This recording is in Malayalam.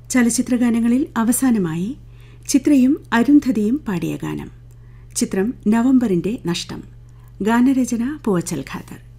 ചലച്ചിത്രഗാനങ്ങളിൽ അവസാനമായി ചിത്രയും അരുന്ധതിയും പാടിയ ഗാനം. ചിത്രം നവംബറിന്റെ നഷ്ടം. ഗാനരചന പൂവച്ചൽ ഖാദർ.